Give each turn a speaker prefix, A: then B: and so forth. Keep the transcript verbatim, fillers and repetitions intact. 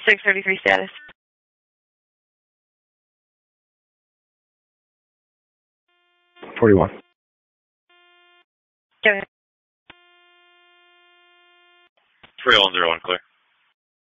A: six thirty-three status.
B: forty-one.
A: Okay.
C: three one zero one, clear.